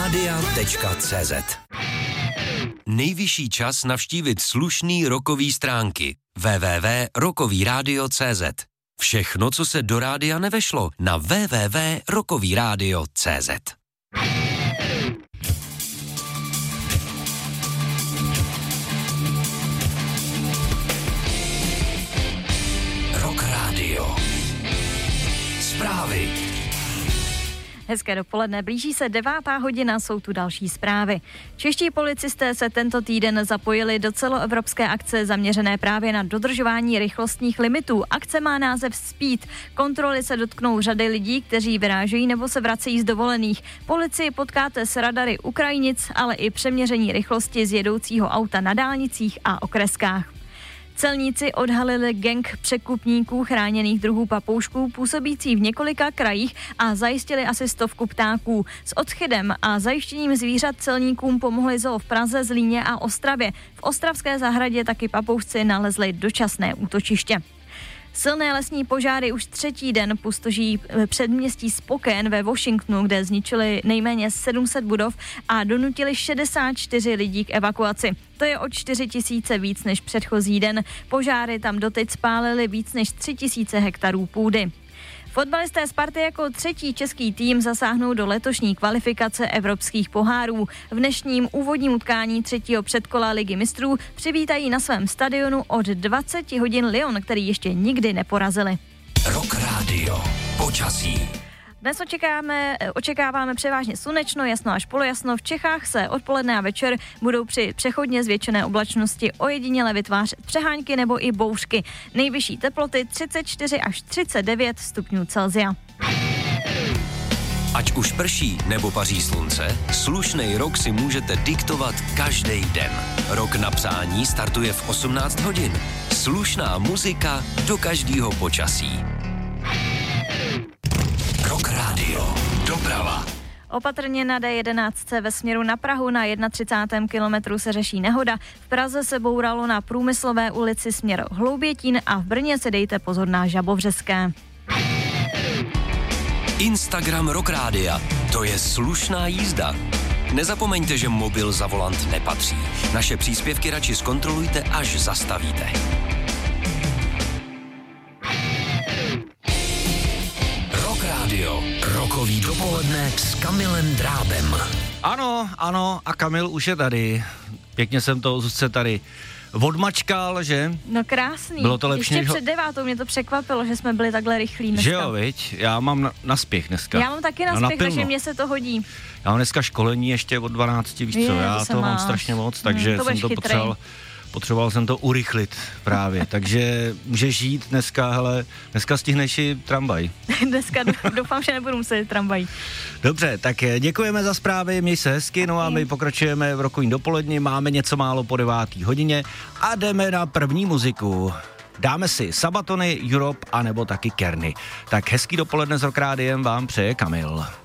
rokradia.cz. Nejvyšší čas navštívit slušný rockový stránky www.rockovyradio.cz. Všechno, co se do rádia nevešlo, na www.rockovyradio.cz. Rock Radio. Zprávy. Hezké dopoledne, blíží se 9. hodina, jsou tu další zprávy. Čeští policisté se tento týden zapojili do celoevropské akce zaměřené právě na dodržování rychlostních limitů. Akce má název Speed. Kontroly se dotknou řady lidí, kteří vyrážejí nebo se vracejí z dovolených. Policii potkáte s radary Ukrajinic, ale i přeměření rychlosti z jedoucího auta na dálnicích a okreskách. Celníci odhalili gang překupníků chráněných druhů papoušků působící v několika krajích a zajistili asi 100 ptáků. S odchydem a zajištěním zvířat celníkům pomohli zoo v Praze, Zlíně a Ostravě. V ostravské zahradě taky papoušci nalezli dočasné útočiště. Silné lesní požáry už třetí den pustoší předměstí Spokane ve Washingtonu, kde zničili nejméně 700 budov a donutili 64 lidí k evakuaci. To je o 4 000 víc než předchozí den. Požáry tam doteď spálily víc než 3 000 hektarů půdy. Fotbalisté Sparty jako třetí český tým zasáhnou do letošní kvalifikace evropských pohárů. V dnešním úvodním utkání třetího předkola Ligy mistrů přivítají na svém stadionu od 20 hodin Lyon, který ještě nikdy neporazili. Rock Radio. Počasí. Dnes očekáváme převážně slunečno, jasno až polojasno. V Čechách se odpoledne a večer budou při přechodně zvětšené oblačnosti ojediněle vytvářet přehánky nebo i bouřky. Nejvyšší teploty 34 až 39 stupňů Celsia. Ať už prší nebo paří slunce, slušnej rok si můžete diktovat každý den. Rok na přání startuje v 18 hodin. Slušná muzika do každého počasí. Rock Radio. Doprava. Opatrně na D11 ve směru na Prahu na 31. kilometru se řeší nehoda. V Praze se bouralo na Průmyslové ulici směr Hloubětín a v Brně se dejte pozor na Žabovřeské. Instagram Rock Rádia. To je slušná jízda. Nezapomeňte, že mobil za volant nepatří. Naše příspěvky radši zkontrolujte, až zastavíte. Rock Radio. Rockový dopoledne s Kamilem Drábem. Ano, a Kamil už je tady. Pěkně jsem to Zuzce tady odmačkal, že? No krásný. Bylo to lepší. Ještě před 9. mě to překvapilo, že jsme byli takhle rychlí dneska. Že jo, viď? Já mám naspěch dneska. Já mám taky naspěch, takže mně se to hodí. Já mám dneska školení ještě od 12, víš co? Já to mám strašně moc, takže jsem to potřeboval jsem to urychlit právě, takže můžeš jít dneska, hele, dneska stihneš i tramvaj. Dneska doufám, že nebudu muset tramvaj. Dobře, tak děkujeme za zprávy, měj se hezky, no a my pokračujeme v rokovým dopoledni, máme něco málo po 9. hodině a jdeme na první muziku. Dáme si Sabatony, Europe a nebo taky Kerny. Tak hezký dopoledne s Rock Rádiem vám přeje Kamil.